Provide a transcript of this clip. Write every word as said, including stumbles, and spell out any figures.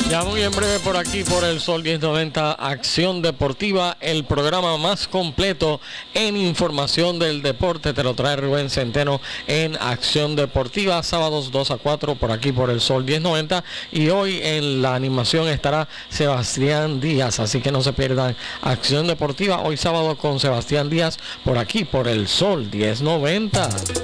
Ya muy en breve por aquí, por el Sol diez noventa, Acción Deportiva, el programa más completo en información del deporte. Te lo trae Rubén Centeno en Acción Deportiva, sábados dos a cuatro por aquí por el Sol diez noventa. Y hoy en la animación estará Sebastián Díaz, así que no se pierdan Acción Deportiva hoy sábado con Sebastián Díaz por aquí por el Sol diez noventa.